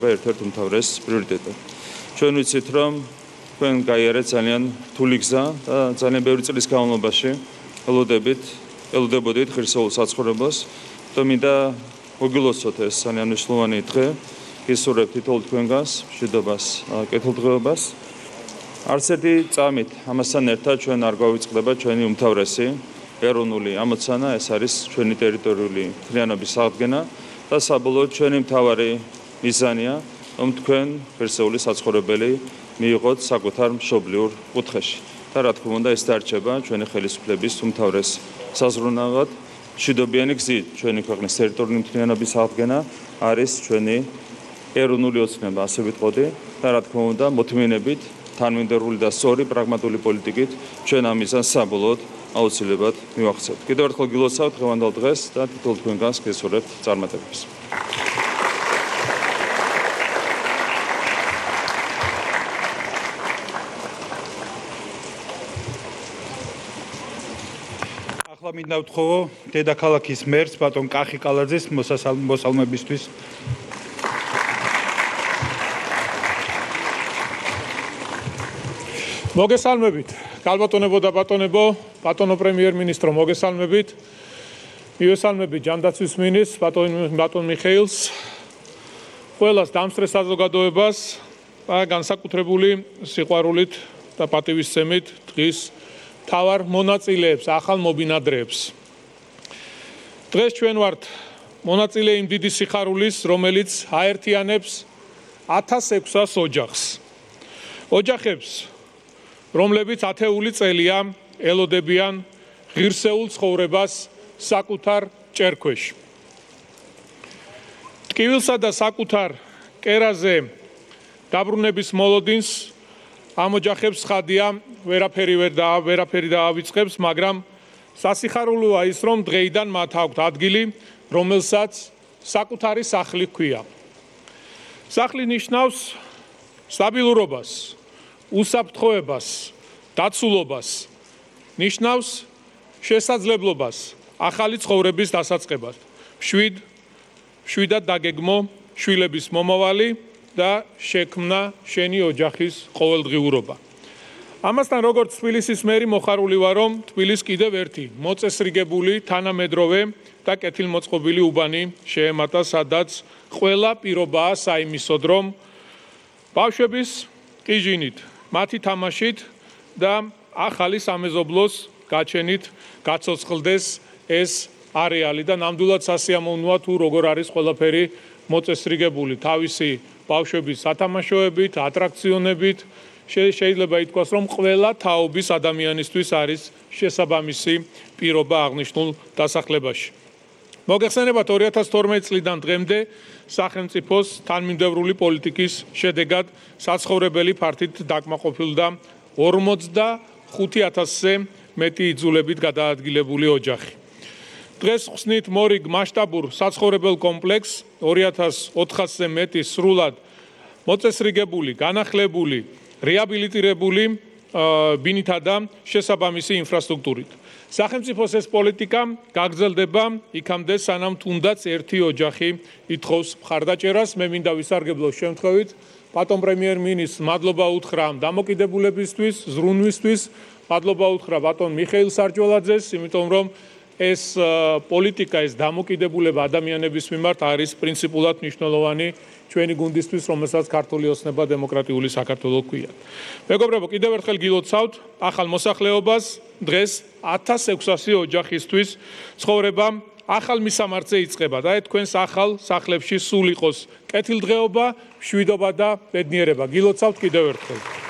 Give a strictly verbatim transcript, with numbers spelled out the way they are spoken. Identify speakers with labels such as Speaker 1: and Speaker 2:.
Speaker 1: ერთ-ერთ უმთავრეს პრიორიტეტად. ჩვენ ვიცით, რომ თქვენ გაიარეთ ძალიან რთული გზა და ძალიან ბევრი წლის განმავლობაში ელოდებით, ელოდებოდით ღირსეულ საცხოვრებელს. და მინდა მოგილოცოთ ეს ძალიან მნიშვნელოვანი დღე. გისურვებთ თითოეულ თქვენგანს, მშვიდობას, კეთილდღეობას. არც ერთი წამით ამასთან ერთად ჩვენ არ გვავიწყდება ჩვენი უმთავრესი ეროვნული ამოცანა, ეს არის ჩვენი ტერიტორიული მთლიანობის აღდგენა და საბოლოოდ ჩვენი მთავარი მიზანია, რომ თქვენ ღირსეული საცხოვრებელი მიიღოთ საკუთარ მშობლიურ კუთხეში. და რა თქმა უნდა, ეს დარჩება ჩვენი ხელისუფლების უმთავრეს საზრუნავად. მშვიდობიანი გზით ჩვენი ქვეყნის ტერიტორიული მთლიანობის აღდგენა არის ჩვენი ეროვნული ოცნება, ასე ვიტყოდი და რა თქმა უნდა, მოთმინებით, თანმიმდევრული და სწორი პრაგმატული პოლიტიკით ჩვენ ამ მიზანს საბოლოოდ აუცილებლად მივახცევთ. კიდევ ერთხელ გილოცავთ დღევანდელ დღეს და თითოეულ თქვენგანს გესურვებთ წარმატებებს.
Speaker 2: ახლა მინდა ვთხოვო დედაქალაქის მერს ბატონ კახი კალაძეს მოსალმებისთვის. მოგესალმებით, გალბატონებო და ბატონებო, ბატონო პრემიერ-მინისტრო, მოგესალმებით. მივესალმებით ჯანდაცვის მინისტრს, ბატონ ბატონ მიხეილს, ყველას დამსწრე საზოგადოებას და განსაკუთრებული სიყვარულით და პატივისცემით დღის მთავარ მონაწილეებს, ახალ მობინადრეებს. დღეს ჩვენ ვართ მონაწილე იმ დიდი სიხარულის, რომელიც აერთიანებს ათას ექვსას ოჯახს. ოჯახებს, რომლებიც ათეული წელია ელოდებიან ღირსეულ ცხოვრებას საკუთარ ჭერქვეში. ტკივილსა და საკუთარ კერაზე დაბრუნების მოლოდინს ამ ოჯახებს ხადია ვერაფერი ვერ და ვერაფერი დაავიწყებს, მაგრამ სასიხარულოა ის, რომ დღეიდან მათ აქვთ ადგილი, რომელსაც საკუთარი სახლი ჰქვია. სახლი ნიშნავს სტაბილურობას, უსაფრთხოებას, დაცულობას, ნიშნავს შესაძლებლობას ახალი ცხოვრების დასაწყებად. შვიდ, შვიდად დაგეგმო შვილების მომავალი და შექმნა შენი ოჯახის ყოველდღიურობა. ამასთან როგორც თბილისის მერი მოხარული ვარ, რომ თბილისს კიდევ ერთი მოწესრიგებული, თანამედროვე და კეთილმოწყობილი უბანი შეემატა, სადაც ყველა პირობაა საიმისოდ, რომ ბავშვების კიჟინით, მათი თამაშით და ახალი სამეზობლოს გაჩენით გაცოცხლდეს ეს არეალი და ნამდვილად სასიამოვნოა თუ როგორ არის ყველაფერი მოწესრიგებული თავისი ბავშვების სათამაშოებით, ატრაქციონებით. შეიძლება ითქვას, რომ ყველა თაობის ადამიანისთვის არის შესაბამისი პირობა აღნიშნულ დასახლებაში. მოგეხსენებათ, ორი ათას თორმეტი წლიდან დღემდე სახელმწიფოს თანმიმდევრული პოლიტიკის შედეგად საცხოვრებელი ფართით დაკმაყოფილდა ორმოცდახუთი ათასზე მეტი იძულებით გადაადგილებული ოჯახი. დღეს ხსნით მორიგ მასშტაბურ საცხოვრებელ კომპლექსს ორი ათას ოთხასზე მეტი სრულად მოწესრიგებული, განახლებული, რეაბილიტირებული ბინითა და შესაბამისი ინფრასტრუქტურით. სახელმწიფოს ეს პოლიტიკა გაგრძელდება იქამდე, სანამ თუნდაც ერთი ოჯახი ითხოვს მხარდაჭერას. მე მინდა ვისარგებლო შემთხვევით ბატონ პრემიერ-მინისტრს მადლობა უთხრა ამ დამოკიდებულებისთვის, ზრუნვისთვის, მადლობა უთხრა ბატონ მიხეილ სარჯველაძეს, იმიტომ რომ ეს პოლიტიკა, ეს დამოკიდებულება ადამიანების მიმართ არის პრინციპულად მნიშვნელოვანი ჩვენი გუნდისთვის, რომელსაც ქართული ოცნება დემოკრატიული საქართველო ჰქვია. მეგობრებო, კიდევ ერთხელ გილოცავთ ახალ მოსახლეობას, დღეს ათას ექვსასი ოჯახისთვის ცხოვრება ახალ მისამართზე იწყება და თქვენს ახალ სახლებში სულ იყოს კეთილდღეობა, მშვიდობა და ბედნიერება. გილოცავთ კიდევ ერთხელ.